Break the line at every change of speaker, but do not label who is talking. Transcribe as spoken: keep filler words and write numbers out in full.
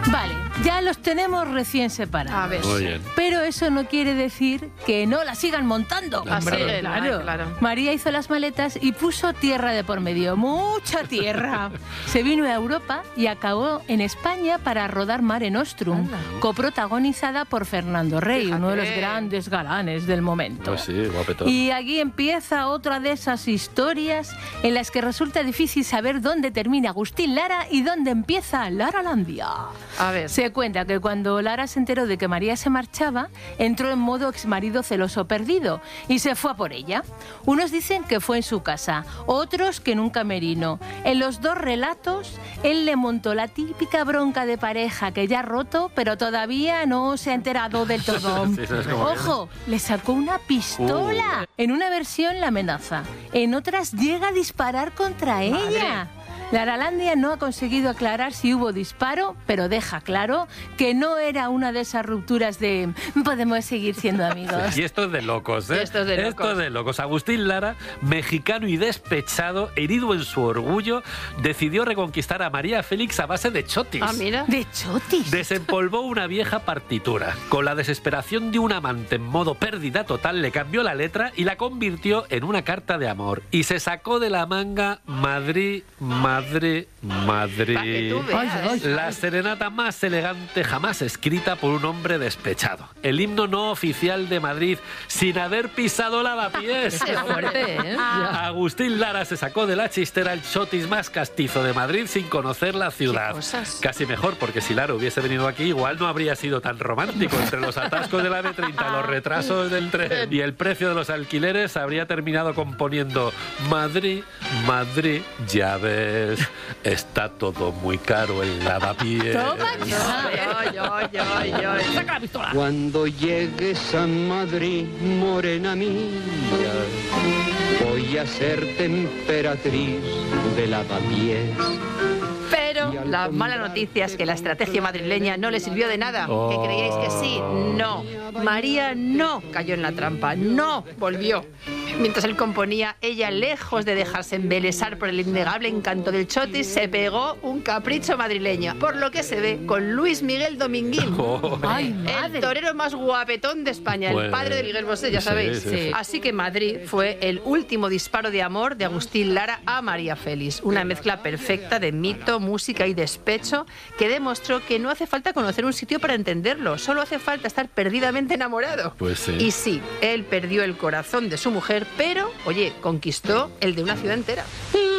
Vale, ya los tenemos recién separados.
A ver.
Muy bien.
Pero eso no quiere decir que no la sigan montando.
Así es,
claro.
claro.
María hizo las maletas y puso tierra de por medio, mucha tierra. Se vino a Europa y acabó en España para rodar Mare Nostrum,
Anda.
coprotagonizada por Fernando Rey,
Fíjate.
uno de los grandes galanes del momento.
Pues sí, guapetón.
Y aquí empieza otra de esas historias en las que resulta difícil saber dónde termina Agustín Lara y dónde empieza Laralandia.
A ver.
Se cuenta que cuando Lara se enteró de que María se marchaba, entró en modo exmarido celoso perdido y se fue a por ella. Unos dicen que fue en su casa, otros que en un camerino. En los dos relatos, él le montó la típica bronca de pareja que ya ha roto, pero todavía no se ha enterado del todo.
Sí, ¿sabes cómo es?
Ojo, le sacó una pistola.
Uh.
En una versión la amenaza, en otras llega a disparar contra ella. Laralandia no ha conseguido aclarar si hubo disparo, pero deja claro que no era una de esas rupturas de podemos seguir siendo amigos.
Y esto es de locos, ¿eh?
Y esto es de locos.
Esto es de locos. Agustín Lara, mexicano y despechado, herido en su orgullo, decidió reconquistar a María Félix a base de chotis.
Ah, mira.
De chotis.
Desempolvó una vieja partitura. Con la desesperación de un amante en modo pérdida total, le cambió la letra y la convirtió en una carta de amor. Y se sacó de la manga Madrid, Madrid, Madrid.
Pa' que tú veas.
Ay, ay.
La serenata más elegante jamás escrita por un hombre despechado. El himno no oficial de Madrid sin haber pisado lavapiés.
Qué fuerte, ¿eh?
Agustín Lara se sacó de la chistera el chotis más castizo de Madrid sin conocer la ciudad.
Qué cosas.
Casi mejor, porque si Lara hubiese venido aquí, igual no habría sido tan romántico. Entre los atascos de la eme treinta, los retrasos del tren y el precio de los alquileres, habría terminado componiendo Madrid, Madrid, ya ves, está todo muy caro el lavapiés.
Toma ya.
Ay, ay, ay, ay.
Saca la pistola.
Cuando llegues a Madrid, morena mía, voy a ser temperatriz de lavapiés.
Pero la mala noticia es que la estrategia madrileña no le sirvió de nada.
Oh.
¿Que creíais que sí? No. María no cayó en la trampa, no volvió. Mientras él componía, ella, lejos de dejarse embelesar por el innegable encanto del chotis, se pegó un capricho madrileño. Por lo que se ve con Luis Miguel Dominguín.
Oh.
Ay,
El
madre.
torero más guapetón de España,
Pues,
el padre de Miguel Bosé, ya
sí,
sabéis.
sí, sí.
Así que Madrid fue el último disparo de amor de Agustín Lara a María Félix. Una mezcla perfecta de mito, música y despecho que demostró que no hace falta conocer un sitio para entenderlo, solo hace falta estar perdidamente enamorado.
Pues sí.
Y sí, él perdió el corazón de su mujer, pero, oye, conquistó el de una ciudad entera.